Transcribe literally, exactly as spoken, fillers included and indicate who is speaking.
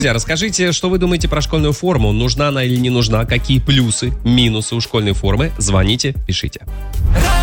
Speaker 1: Друзья, расскажите, что вы думаете про школьную форму, нужна она или не нужна, какие плюсы, минусы у школьной формы, звоните, пишите.